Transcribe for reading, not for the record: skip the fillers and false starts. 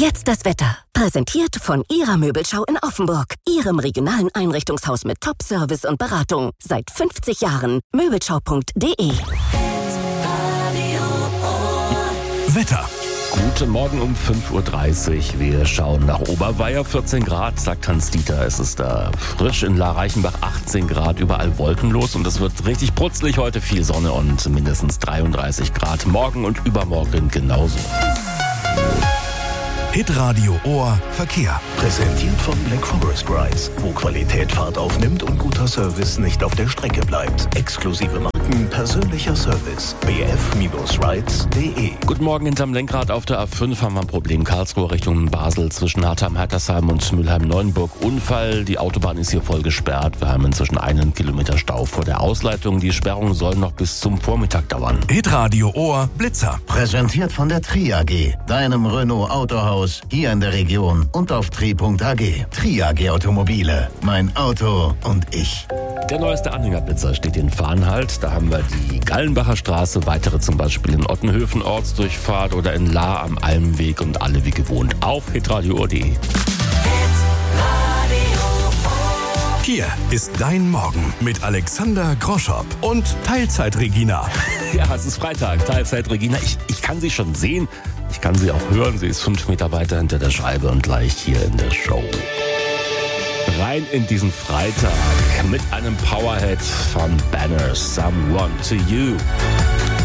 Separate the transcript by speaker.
Speaker 1: Jetzt das Wetter. Präsentiert von Ihrer Möbelschau in Offenburg. Ihrem regionalen Einrichtungshaus mit Top-Service und Beratung. Seit 50 Jahren. Möbelschau.de.
Speaker 2: Wetter.
Speaker 3: Guten Morgen um 5.30 Uhr. Wir schauen nach Oberweier. 14 Grad, sagt Hans-Dieter. Es ist da frisch in La Reichenbach. 18 Grad, überall wolkenlos. Und es wird richtig brutzlig heute. Viel Sonne und mindestens 33 Grad. Morgen und übermorgen genauso.
Speaker 2: Hitradio Ohr Verkehr.
Speaker 4: Präsentiert von Black Forest Rides, wo Qualität Fahrt aufnimmt und guter Service nicht auf der Strecke bleibt. Exklusive Marken, persönlicher Service. bf-rides.de.
Speaker 3: Guten Morgen, hinterm Lenkrad auf der A5 haben wir ein Problem. Karlsruhe Richtung Basel zwischen Hartheim-Hattersheim und Mülheim-Neuenburg. Unfall, die Autobahn ist hier voll gesperrt. Wir haben inzwischen 1 Kilometer Stau vor der Ausleitung. Die Sperrung soll noch bis zum Vormittag dauern.
Speaker 2: Hitradio Ohr Blitzer.
Speaker 4: Präsentiert von der Tri AG, deinem Renault Autohaus hier in der Region und auf tri.ag. Tri AG Automobile, mein Auto und ich.
Speaker 3: Der neueste Anhängerblitzer steht in Farnhalt. Da haben wir die Gallenbacher Straße, weitere zum Beispiel in Ottenhöfen Ortsdurchfahrt oder in Lahr am Almweg und alle wie gewohnt auf hitradio.de.
Speaker 2: Hier ist dein Morgen mit Alexander Groschopp und Teilzeit-Regina.
Speaker 3: Ja, es ist Freitag, Teilzeit Regina. Ich kann sie schon sehen, ich kann sie auch hören. Sie ist 5 Meter weiter hinter der Scheibe und gleich hier in der Show. Rein in diesen Freitag mit einem Powerhit von Banner, Someone to You.